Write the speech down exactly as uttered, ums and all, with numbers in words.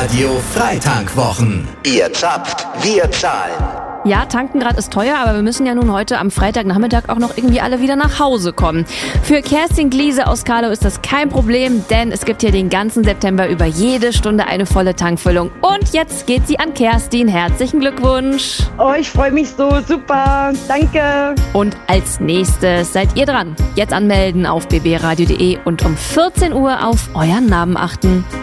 Radio Freitankwochen. Ihr zapft, wir zahlen. Ja, tanken gerade ist teuer, aber wir müssen ja nun heute am Freitagnachmittag auch noch irgendwie alle wieder nach Hause kommen. Für Kerstin Gliese aus Karlau ist das kein Problem, denn es gibt hier den ganzen September über jede Stunde eine volle Tankfüllung. Und jetzt geht sie an Kerstin. Herzlichen Glückwunsch. Oh, ich freue mich so. Super. Danke. Und als nächstes seid ihr dran. Jetzt anmelden auf b b radio punkt de und um vierzehn Uhr auf euren Namen achten.